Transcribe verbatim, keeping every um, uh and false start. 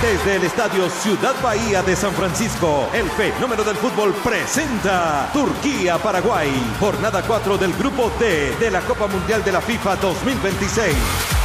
Desde el Estadio Ciudad Bahía de San Francisco, el fenómeno del fútbol presenta Turquía-Paraguay, jornada cuatro del Grupo D de la Copa Mundial de la FIFA dos mil veintiséis.